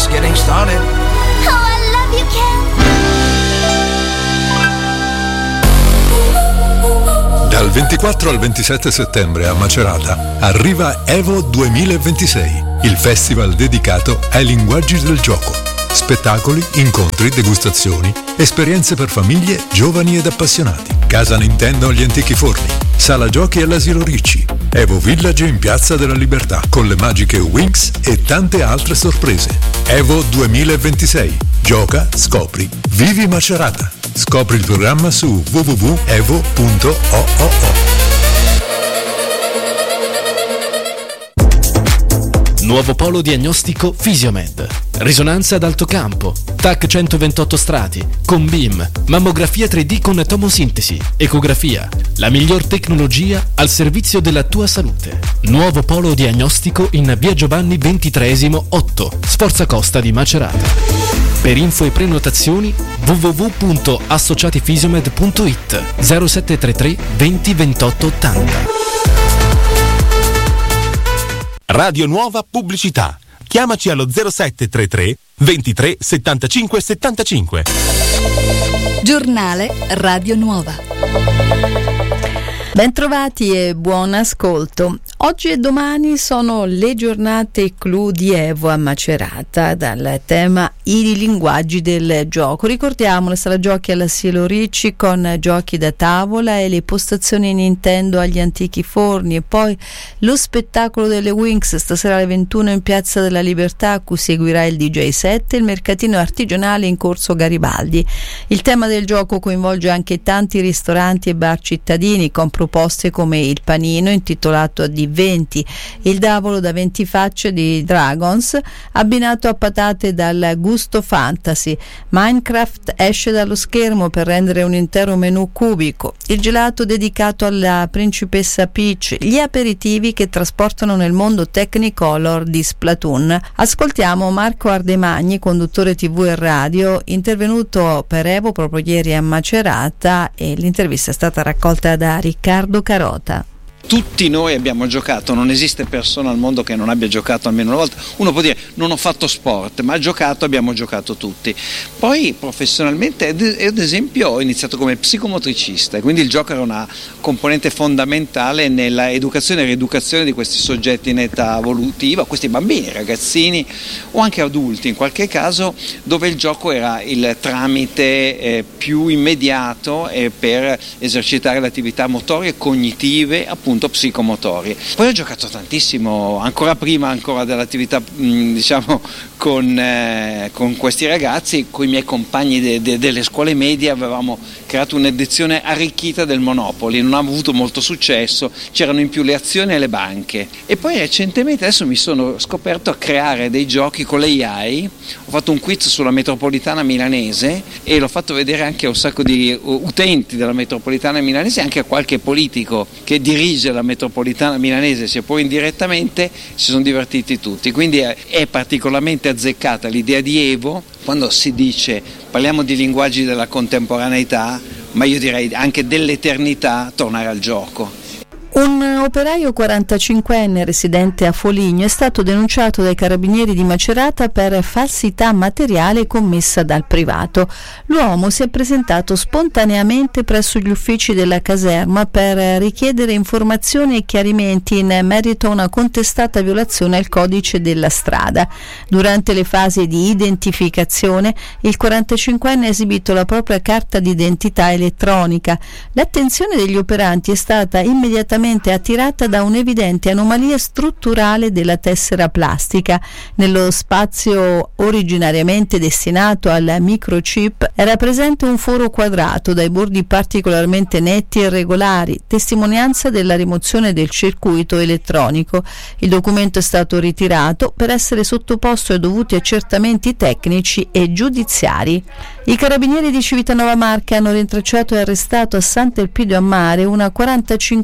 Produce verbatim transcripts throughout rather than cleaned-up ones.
just getting started. Oh, I love you, Ken. Dal ventiquattro al ventisette settembre a Macerata arriva Evo duemilaventisei, il festival dedicato ai linguaggi del gioco. Spettacoli, incontri, degustazioni, esperienze per famiglie, giovani ed appassionati. Casa Nintendo agli Antichi Forni, Sala Giochi all'Asilo Ricci, Evo Village in Piazza della Libertà, con le magiche Winx e tante altre sorprese. Evo duemilaventisei. Gioca, scopri, vivi Macerata. Scopri il programma su w w w punto evo punto org. Nuovo polo diagnostico Fisiomed. Risonanza ad alto campo, T A C centoventotto strati, con B I M, mammografia tre D con tomosintesi, ecografia. La miglior tecnologia al servizio della tua salute. Nuovo polo diagnostico in via Giovanni ventitreesimo otto, Sforza Costa di Macerata. Per info e prenotazioni w w w punto associatifisiomed punto i t zero sette tre tre venti ventotto ottanta. Radio Nuova Pubblicità. Chiamaci allo zero sette tre tre ventitré settantacinque settantacinque. Giornale Radio Nuova. Bentrovati e buon ascolto. Oggi e domani sono le giornate clou di Evo a Macerata, dal tema i linguaggi del gioco. Ricordiamo la sala giochi all'Asilo Ricci con giochi da tavola e le postazioni Nintendo agli Antichi Forni, e poi lo spettacolo delle Winx stasera alle ventuno in Piazza della Libertà, a cui seguirà il D J set, e il mercatino artigianale in Corso Garibaldi. Il tema del gioco coinvolge anche tanti ristoranti e bar cittadini, con proposte come il panino intitolato a D venti, il davolo da venti facce di Dragons abbinato a patate dal gusto fantasy. Minecraft esce dallo schermo per rendere un intero menù cubico, il gelato dedicato alla principessa Peach, gli aperitivi che trasportano nel mondo Technicolor di Splatoon. Ascoltiamo Marco Ardemagni, conduttore tivù e radio, intervenuto per Evo proprio ieri a Macerata, e l'intervista è stata raccolta da Riccardo Carota. Tutti noi abbiamo giocato, non esiste persona al mondo che non abbia giocato almeno una volta. Uno può dire non ho fatto sport, ma giocato abbiamo giocato tutti. Poi professionalmente, ad esempio, ho iniziato come psicomotricista, e quindi il gioco era una componente fondamentale nella educazione e rieducazione di questi soggetti in età evolutiva, questi bambini, ragazzini o anche adulti in qualche caso, dove il gioco era il tramite eh, più immediato eh, per esercitare le attività motorie, cognitive, appunto psicomotori. Poi ho giocato tantissimo, ancora prima ancora dell'attività mh, diciamo con, eh, con questi ragazzi, con i miei compagni de, de, delle scuole medie avevamo creato un'edizione arricchita del Monopoly, non ha avuto molto successo, c'erano in più le azioni e le banche, e poi recentemente adesso mi sono scoperto a creare dei giochi con l'A I. Ho fatto un quiz sulla metropolitana milanese e l'ho fatto vedere anche a un sacco di utenti della metropolitana milanese, anche a qualche politico che dirige la metropolitana milanese, sia poi indirettamente, si sono divertiti tutti. Quindi è, è particolarmente azzeccata l'idea di Evo quando si dice parliamo di linguaggi della contemporaneità, ma io direi anche dell'eternità, tornare al gioco. Un operaio quarantacinquenne residente a Foligno è stato denunciato dai carabinieri di Macerata per falsità materiale commessa dal privato. L'uomo si è presentato spontaneamente presso gli uffici della caserma per richiedere informazioni e chiarimenti in merito a una contestata violazione al codice della strada. Durante le fasi di identificazione, il quarantacinquenne ha esibito la propria carta d'identità elettronica. L'attenzione degli operanti è stata immediatamente attirata da un'evidente anomalia strutturale della tessera plastica. Nello spazio originariamente destinato al microchip era presente un foro quadrato dai bordi particolarmente netti e regolari, testimonianza della rimozione del circuito elettronico. Il documento è stato ritirato per essere sottoposto ai dovuti accertamenti tecnici e giudiziari. I carabinieri di Civitanova Marche hanno rintracciato e arrestato a Sant'Elpidio a Mare una quarantacinquenne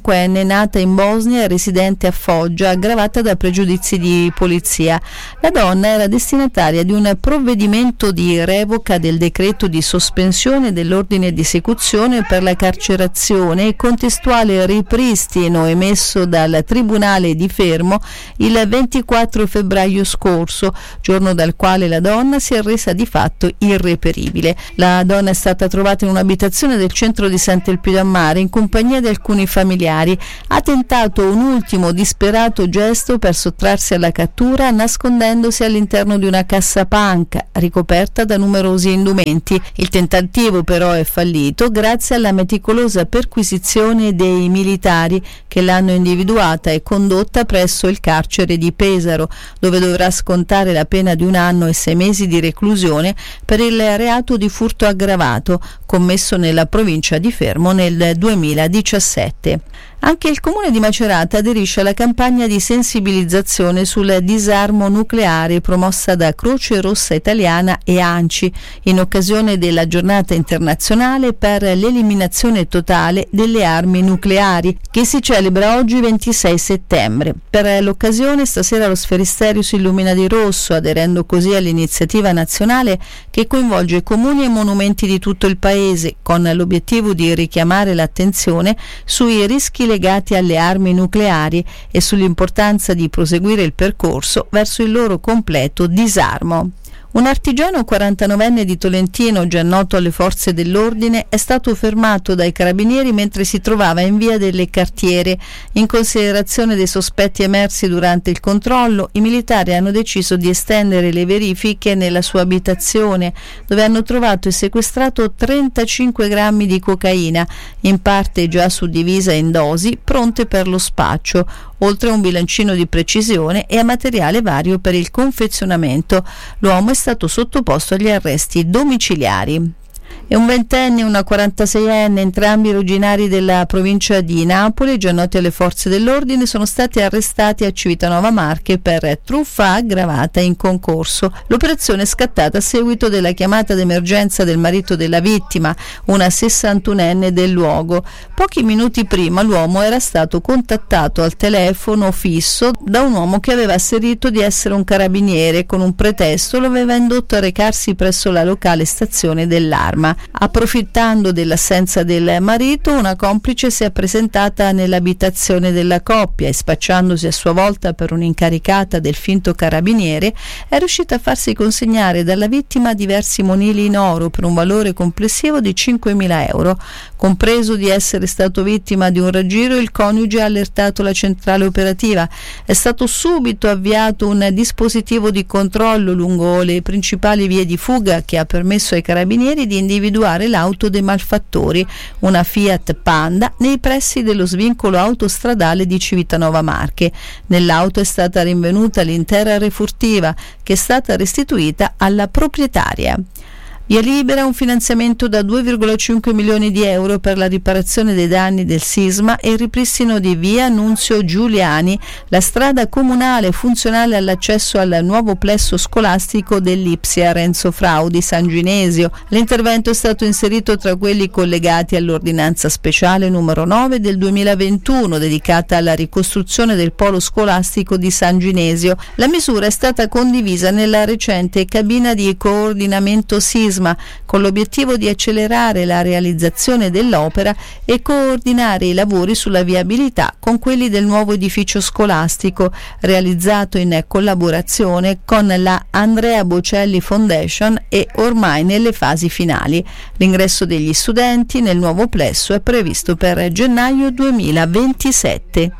nata in Bosnia e residente a Foggia, aggravata da pregiudizi di polizia. La donna era destinataria di un provvedimento di revoca del decreto di sospensione dell'ordine di esecuzione per la carcerazione e contestuale ripristino emesso dal Tribunale di Fermo il ventiquattro febbraio scorso, giorno dal quale la donna si è resa di fatto irreperibile. La donna è stata trovata in un'abitazione del centro di Sant'Elpidio a Mare in compagnia di alcuni familiari. Ha tentato un ultimo disperato gesto per sottrarsi alla cattura, nascondendosi all'interno di una cassapanca ricoperta da numerosi indumenti. Il tentativo però è fallito grazie alla meticolosa perquisizione dei militari che l'hanno individuata e condotta presso il carcere di Pesaro, dove dovrà scontare la pena di un anno e sei mesi di reclusione per il reato di furto aggravato commesso nella provincia di Fermo nel duemiladiciassette. Anche il comune di Macerata aderisce alla campagna di sensibilizzazione sul disarmo nucleare promossa da Croce Rossa Italiana e ANCI in occasione della giornata internazionale per l'eliminazione totale delle armi nucleari, che si celebra oggi ventisei settembre. Per l'occasione stasera lo Sferisterio si illumina di rosso, aderendo così all'iniziativa nazionale che coinvolge comuni e monumenti di tutto il paese, con l'obiettivo di richiamare l'attenzione sui rischi legati alle armi nucleari e sull'importanza di proseguire il percorso verso il loro completo disarmo. Un artigiano quarantanovenne di Tolentino, già noto alle forze dell'ordine, è stato fermato dai carabinieri mentre si trovava in via delle Cartiere. In considerazione dei sospetti emersi durante il controllo, i militari hanno deciso di estendere le verifiche nella sua abitazione, dove hanno trovato e sequestrato trentacinque grammi di cocaina, in parte già suddivisa in dosi, pronte per lo spaccio, oltre a un bilancino di precisione e a materiale vario per il confezionamento. L'uomo è stato sottoposto agli arresti domiciliari. E un ventenne e una quarantaseienne, entrambi originari della provincia di Napoli, già noti alle forze dell'ordine, sono stati arrestati a Civitanova Marche per truffa aggravata in concorso. L'operazione è scattata a seguito della chiamata d'emergenza del marito della vittima, una sessantunenne del luogo. Pochi minuti prima l'uomo era stato contattato al telefono fisso da un uomo che aveva asserito di essere un carabiniere. Con un pretesto lo aveva indotto a recarsi presso la locale stazione dell'Arma. Approfittando dell'assenza del marito, una complice si è presentata nell'abitazione della coppia e, spacciandosi a sua volta per un'incaricata del finto carabiniere, è riuscita a farsi consegnare dalla vittima diversi monili in oro per un valore complessivo di cinquemila euro. Compreso di essere stato vittima di un raggiro, il coniuge ha allertato la centrale operativa. È stato subito avviato un dispositivo di controllo lungo le principali vie di fuga che ha permesso ai carabinieri di individuare l'auto dei malfattori, una Fiat Panda, nei pressi dello svincolo autostradale di Civitanova Marche. Nell'auto è stata rinvenuta l'intera refurtiva, che è stata restituita alla proprietaria. Via libera un finanziamento da due virgola cinque milioni di euro per la riparazione dei danni del sisma e il ripristino di via Nunzio Giuliani, la strada comunale funzionale all'accesso al nuovo plesso scolastico dell'Ipsia Renzo Frau di San Ginesio. L'intervento è stato inserito tra quelli collegati all'ordinanza speciale numero nove del duemilaventuno dedicata alla ricostruzione del polo scolastico di San Ginesio. La misura è stata condivisa nella recente cabina di coordinamento sisma, con l'obiettivo di accelerare la realizzazione dell'opera e coordinare i lavori sulla viabilità con quelli del nuovo edificio scolastico, realizzato in collaborazione con la Andrea Bocelli Foundation e ormai nelle fasi finali. L'ingresso degli studenti nel nuovo plesso è previsto per gennaio duemilaventisette.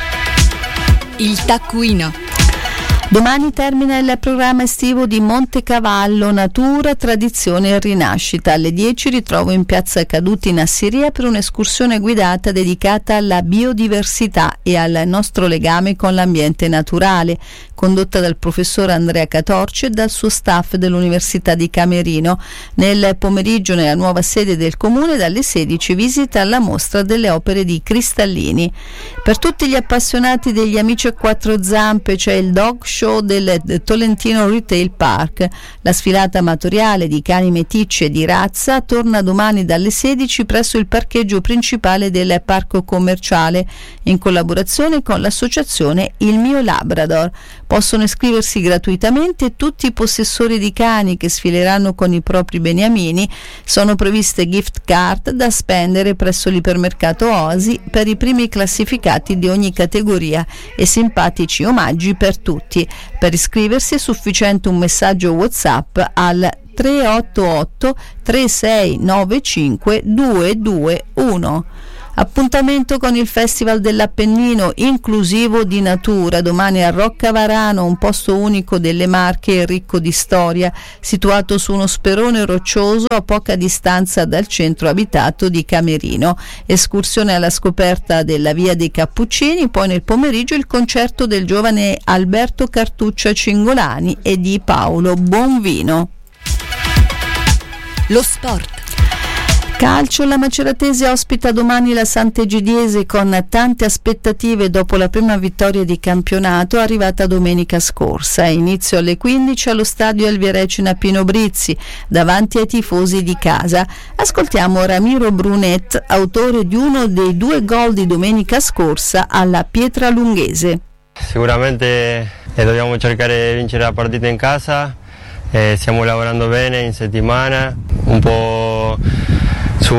Il taccuino. Domani termina il programma estivo di Montecavallo, Natura, Tradizione e Rinascita. Alle dieci ritrovo in piazza Caduti in Assiria per un'escursione guidata dedicata alla biodiversità e al nostro legame con l'ambiente naturale, condotta dal professor Andrea Catorci e dal suo staff dell'Università di Camerino. Nel pomeriggio, nella nuova sede del comune, dalle sedici visita alla mostra delle opere di Cristallini. Per tutti gli appassionati degli Amici a quattro zampe c'è il Dog Show show del Tolentino Retail Park. La sfilata amatoriale di cani meticci e di razza torna domani dalle sedici presso il parcheggio principale del parco commerciale, in collaborazione con l'associazione Il Mio Labrador. Possono iscriversi gratuitamente tutti i possessori di cani che sfileranno con i propri beniamini. Sono previste gift card da spendere presso l'ipermercato Oasi per i primi classificati di ogni categoria e simpatici omaggi per tutti. Per iscriversi è sufficiente un messaggio WhatsApp al tre otto otto tre sei nove cinque due due uno. Appuntamento con il Festival dell'Appennino inclusivo di natura domani a Roccavarano, un posto unico delle Marche e ricco di storia, situato su uno sperone roccioso a poca distanza dal centro abitato di Camerino. Escursione alla scoperta della Via dei Cappuccini, poi nel pomeriggio il concerto del giovane Alberto Cartuccia Cingolani e di Paolo Bonvino. Lo sport. Calcio, la Maceratese ospita domani la Sant'Egidiese con tante aspettative dopo la prima vittoria di campionato arrivata domenica scorsa. Inizio alle quindici allo stadio Elvierecina Pino Brizzi, davanti ai tifosi di casa. Ascoltiamo Ramiro Brunet, autore di uno dei due gol di domenica scorsa alla Pietralunghese. Sicuramente eh, dobbiamo cercare di vincere la partita in casa, eh, stiamo lavorando bene in settimana, un po' su,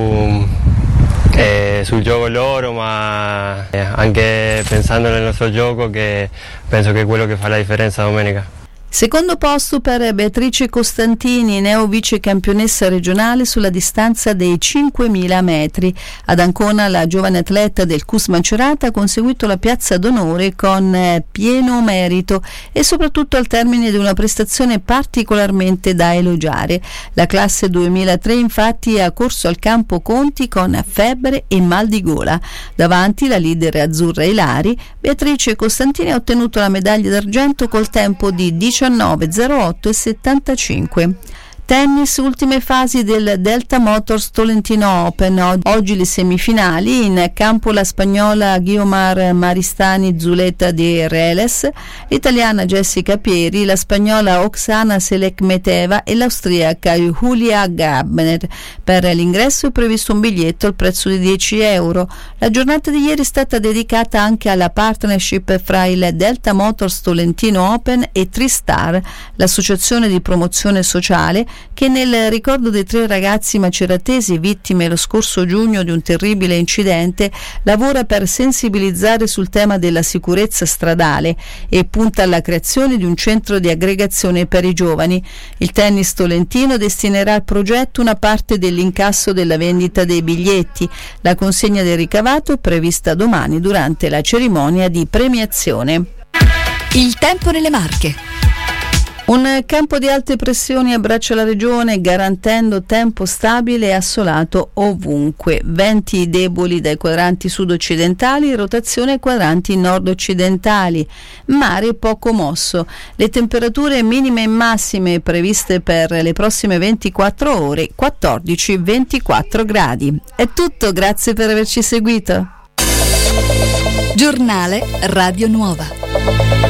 eh, sul gioco loro, ma eh, anche pensando nel nostro gioco, che penso che è quello che fa la differenza domenica. Secondo posto per Beatrice Costantini, neo vice campionessa regionale sulla distanza dei cinquemila metri. Ad Ancona la giovane atleta del C U S Macerata ha conseguito la piazza d'onore con eh, pieno merito e soprattutto al termine di una prestazione particolarmente da elogiare. La classe duemilatré infatti ha corso al campo Conti con febbre e mal di gola. Davanti la leader azzurra Ilari, Beatrice Costantini ha ottenuto la medaglia d'argento col tempo di diciannove zero otto e settantacinque. Tennis, ultime fasi del Delta Motors Tolentino Open. Oggi le semifinali, in campo la spagnola Guiomar Maristani Zuleta de Reles, l'italiana Jessica Pieri, la spagnola Oksana Selekmeteva e l'austriaca Julia Gabner. Per l'ingresso è previsto un biglietto al prezzo di dieci euro. La giornata di ieri è stata dedicata anche alla partnership fra il Delta Motors Tolentino Open e Tristar, l'associazione di promozione sociale che nel ricordo dei tre ragazzi maceratesi vittime lo scorso giugno di un terribile incidente lavora per sensibilizzare sul tema della sicurezza stradale e punta alla creazione di un centro di aggregazione per i giovani. Il Tennis Tolentino destinerà al progetto una parte dell'incasso della vendita dei biglietti. La consegna del ricavato è prevista domani durante la cerimonia di premiazione. Il tempo nelle Marche. Un campo di alte pressioni abbraccia la regione garantendo tempo stabile e assolato ovunque. Venti deboli dai quadranti sud-occidentali, rotazione ai quadranti nord-occidentali. Mare poco mosso. Le temperature minime e massime previste per le prossime ventiquattro ore, quattordici ventiquattro gradi. È tutto, grazie per averci seguito. Giornale Radio Nuova.